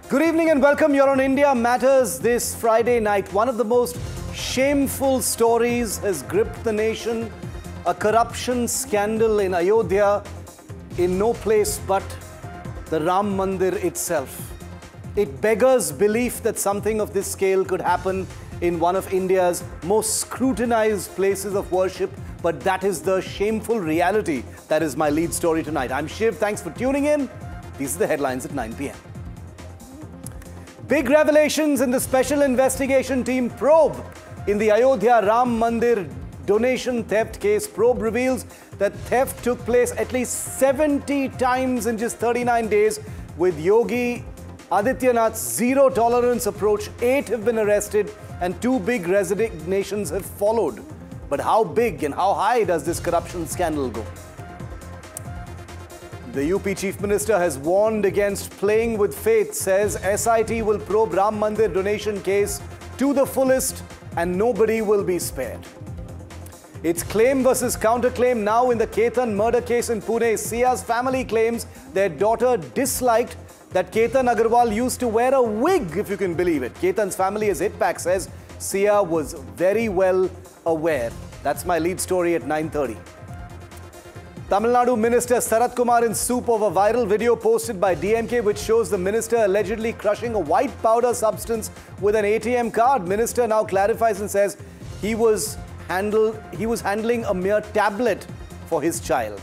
Good evening and welcome. You're on India Matters this Friday night. One of the most shameful stories has gripped the nation. A corruption scandal in Ayodhya, in no place but the Ram Mandir itself. It beggars belief that something of this scale could happen in one of India's most scrutinized places of worship, but that is the shameful reality. That is my lead story tonight. I'm Shiv. Thanks for tuning in. These are the headlines at 9 p.m. Big revelations in the Special Investigation Team probe in the Ayodhya Ram Mandir donation theft case. Probe reveals that theft took place at least 70 times in just 39 days. With Yogi Adityanath's zero tolerance approach, 8 have been arrested and 2 big resignations have followed. But how big and how high does this corruption scandal go? The UP Chief Minister has warned against playing with faith, says SIT will probe Ram Mandir donation case to the fullest and nobody will be spared. It's claim versus counterclaim now in the Ketan murder case in Pune. Sia's family claims their daughter disliked that Ketan Agarwal used to wear a wig, if you can believe it. Ketan's family, as Hitpack says, Sia was very well aware. That's my lead story at 9:30. Tamil Nadu Minister Sarath Kumar in soup over viral video posted by DMK, which shows the minister allegedly crushing a white powder substance with an ATM card. Minister now clarifies and says he was handling a mere tablet for his child.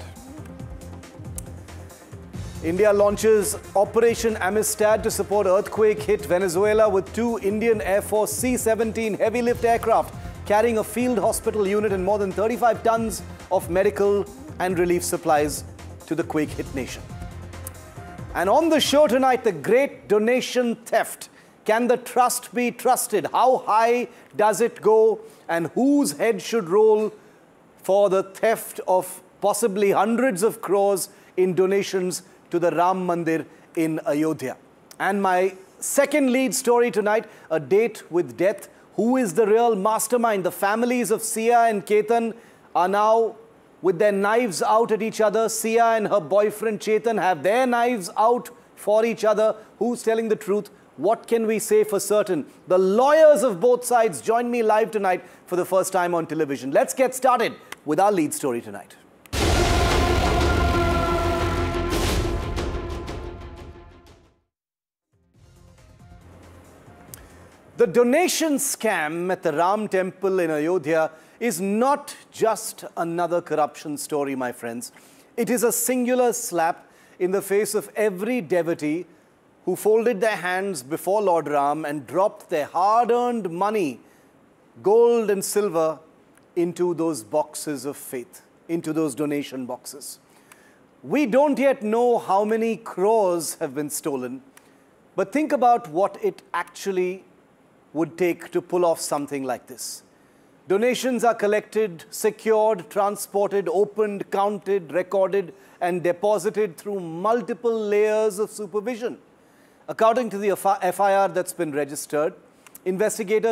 India launches Operation Amistad to support earthquake-hit Venezuela with 2 Indian Air Force C-17 heavy lift aircraft carrying a field hospital unit and more than 35 tons of medical and relief supplies to the quake-hit nation. And on the show tonight, the great donation theft. Can the trust be trusted? How high does it go? And whose head should roll for the theft of possibly hundreds of crores in donations to the Ram Mandir in Ayodhya? And my second lead story tonight, a date with death. Who is the real mastermind? The families of Sia and Ketan are now with their knives out at each other. Sia and her boyfriend Chetan have their knives out for each other. Who's telling the truth? What can we say for certain? The lawyers of both sides join me live tonight for the first time on television. Let's get started with our lead story tonight. The donation scam at the Ram Temple in Ayodhya is not just another corruption story, my friends. It is a singular slap in the face of every devotee who folded their hands before Lord Ram and dropped their hard-earned money, gold and silver, into those boxes of faith, into those donation boxes. We don't yet know how many crores have been stolen, but think about what it actually would take to pull off something like this. Donations are collected, secured, transported, opened, counted, recorded, and deposited through multiple layers of supervision. According to the FIR that's been registered, investigators